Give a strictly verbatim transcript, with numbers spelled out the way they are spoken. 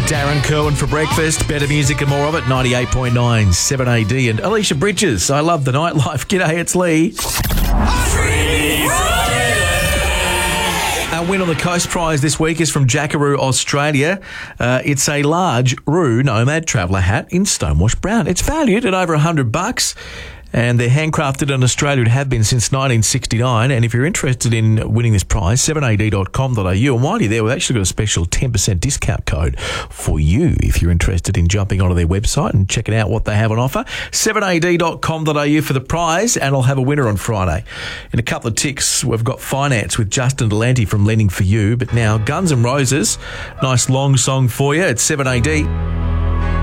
Darren Kerwin for breakfast. Better music and more of it. ninety-eight point nine, seven A D. And Alicia Bridges. I love the nightlife. G'day, it's Lee. Our win on the Coast Prize this week is from Jackaroo, Australia. Uh, it's a large Roo Nomad Traveller hat in Stonewash Brown. It's valued at over one hundred bucks. And they're handcrafted in Australia. It have been since nineteen sixty-nine. And if you're interested in winning this prize, seven a d dot com dot a u. And while you're there, we've actually got a special ten percent discount code for you if you're interested in jumping onto their website and checking out what they have on offer. seven a d dot com dot a u for the prize, and I'll have a winner on Friday. In a couple of ticks, we've got Finance with Justin Delante from Leaning For You. But now, Guns N' Roses, nice long song for you at seven a d.